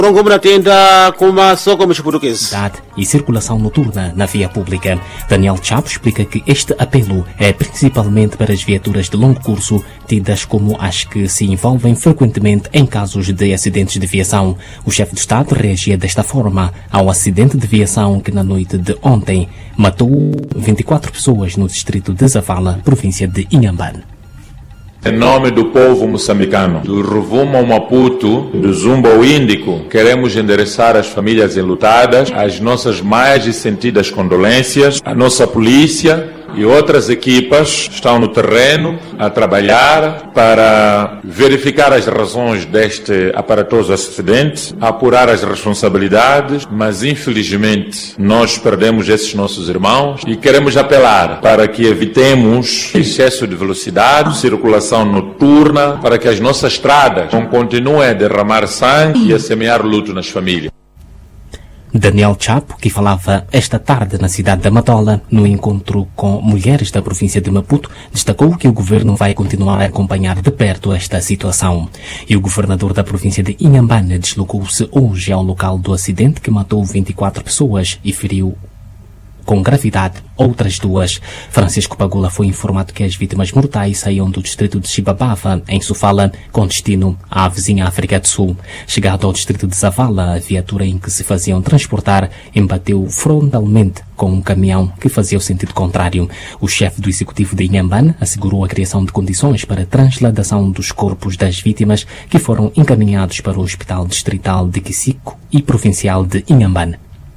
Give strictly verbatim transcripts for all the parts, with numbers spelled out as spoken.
Como na tenda, como só como português. E circulação noturna na via pública. Daniel Chapo explica que este apelo é principalmente para as viaturas de longo curso, tidas como as que se envolvem frequentemente em casos de acidentes de viação. O chefe de Estado reagia desta forma ao acidente de viação que na noite de ontem matou vinte e quatro pessoas no distrito de Zavala, província de Inhambane. Em nome do povo moçambicano, do Ruvumo ao Maputo, do Zumba ao Índico, queremos endereçar às famílias enlutadas as nossas mais sentidas condolências. A nossa polícia e outras equipas estão no terreno a trabalhar para verificar as razões deste aparatoso acidente, apurar as responsabilidades, mas infelizmente nós perdemos esses nossos irmãos e queremos apelar para que evitemos excesso de velocidade, circulação noturna, para que as nossas estradas não continuem a derramar sangue e a semear luto nas famílias. Daniel Chapo, que falava esta tarde na cidade da Matola, no encontro com mulheres da província de Maputo, destacou que o governo vai continuar a acompanhar de perto esta situação. E o governador da província de Inhambane deslocou-se hoje ao local do acidente que matou vinte e quatro pessoas e feriu com gravidade outras duas. Francisco Pagula foi informado que as vítimas mortais saíam do distrito de Chibabava, em Sofala, com destino à vizinha África do Sul. Chegado ao distrito de Zavala, a viatura em que se faziam transportar embateu frontalmente com um caminhão que fazia o sentido contrário. O chefe do executivo de Inhambane assegurou a criação de condições para a transladação dos corpos das vítimas, que foram encaminhados para o Hospital Distrital de Quisico e Provincial de Inhambane.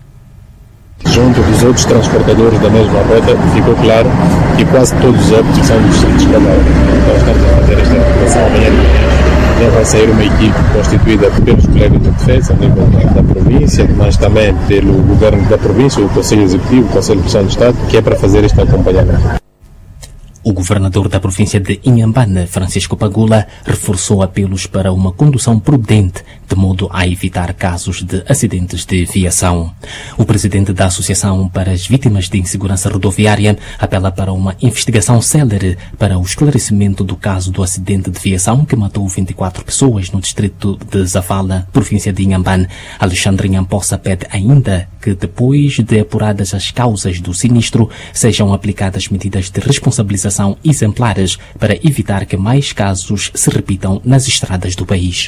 Junto dos outros transportadores da mesma rota, ficou claro que quase todos os óbitos são dos distritos de Cabral. Então estamos a fazer esta articulação amanhã de manhã. Já vai sair uma equipe constituída pelos colegas de defesa, a nível da província, mas também pelo governo da província, o Conselho Executivo, o Conselho de Estado do Estado, que é para fazer este acompanhamento. O governador da província de Inhambane, Francisco Pagula, reforçou apelos para uma condução prudente, de modo a evitar casos de acidentes de viação. O presidente da Associação para as Vítimas de Insegurança Rodoviária apela para uma investigação célere para o esclarecimento do caso do acidente de viação que matou vinte e quatro pessoas no distrito de Zavala, província de Inhambane. Alexandre Nhampossa pede ainda que, depois de apuradas as causas do sinistro, sejam aplicadas medidas de responsabilização exemplares para evitar que mais casos se repitam nas estradas do país.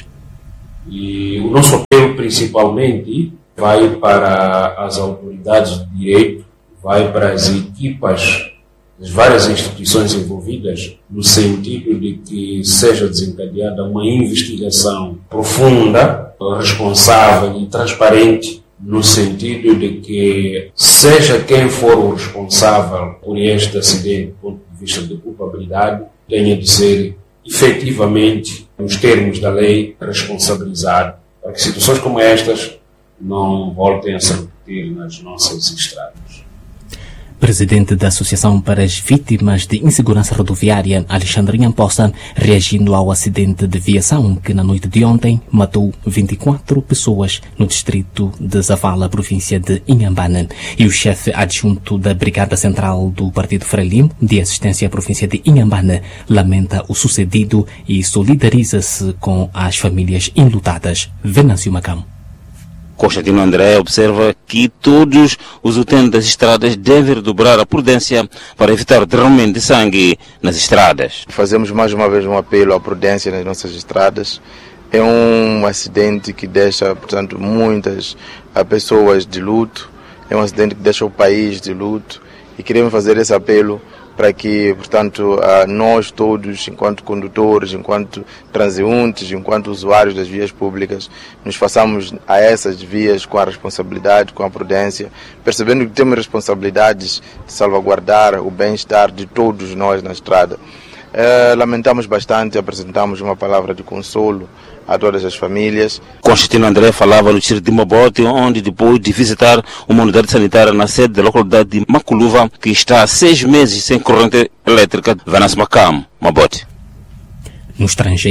E o nosso apelo principalmente vai para as autoridades de direito, vai para as equipas das várias instituições envolvidas, no sentido de que seja desencadeada uma investigação profunda, responsável e transparente, no sentido de que seja quem for o responsável por este acidente, do ponto de vista de culpabilidade, tenha de ser efetivamente, nos termos da lei, responsabilizado, para que situações como estas não voltem a se repetir nas nossas estradas. Presidente da Associação para as Vítimas de Insegurança Rodoviária, Alexandre Nhampossa, reagindo ao acidente de viação que na noite de ontem matou vinte e quatro pessoas no distrito de Zavala, província de Inhambane. E o chefe adjunto da Brigada Central do Partido Frelimo de Assistência à província de Inhambane lamenta o sucedido e solidariza-se com as famílias enlutadas. Venâncio Macão. Constantino André observa que todos os utentes das estradas devem dobrar a prudência para evitar derramamento de sangue nas estradas. Fazemos mais uma vez um apelo à prudência nas nossas estradas. É um acidente que deixa, portanto, muitas pessoas de luto. É um acidente que deixa o país de luto. E queremos fazer esse apelo para que, portanto, nós todos, enquanto condutores, enquanto transeuntes, enquanto usuários das vias públicas, nos façamos a essas vias com a responsabilidade, com a prudência, percebendo que temos responsabilidades de salvaguardar o bem-estar de todos nós na estrada. É, lamentamos bastante, apresentamos uma palavra de consolo a todas as famílias. Constantino André falava no distrito de Mabote, onde depois de visitar uma unidade sanitária na sede da localidade de Maculuva, que está há seis meses sem corrente elétrica, Venâncio Macam, Mabote. No estrangeiro,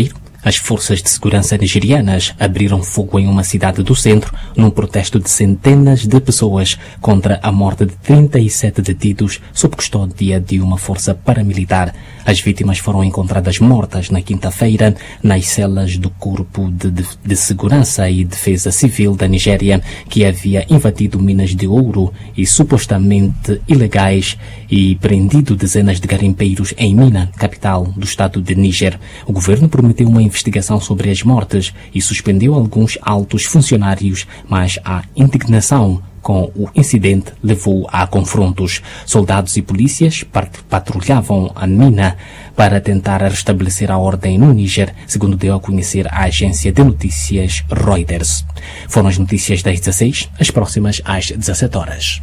As forças de segurança nigerianas abriram fogo em uma cidade do centro num protesto de centenas de pessoas contra a morte de trinta e sete detidos sob custódia de uma força paramilitar. As vítimas foram encontradas mortas na quinta-feira nas celas do Corpo de, de, de Segurança e Defesa Civil da Nigéria, que havia invadido minas de ouro e supostamente ilegais e prendido dezenas de garimpeiros em Mina, capital do estado de Níger. O governo prometeu uma investigação sobre as mortes e suspendeu alguns altos funcionários, mas a indignação com o incidente levou a confrontos. Soldados e polícias patrulhavam a mina para tentar restabelecer a ordem no Níger, segundo deu a conhecer a agência de notícias Reuters. Foram as notícias das dezesseis, as próximas às dezassete horas.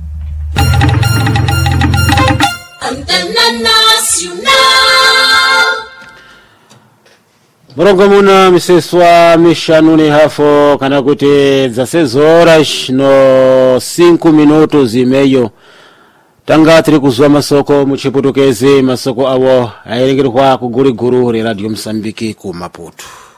Antena Nacional. Murongo muna miseswa mishanuni hafo kana kuti dezesseis horas no cinco minutos e meio. Tanga tiri kuzwa masoko muchiputukezi masoko awo ayerengerwa ku Gulu Gulu Radio Msambiki ku Maputo.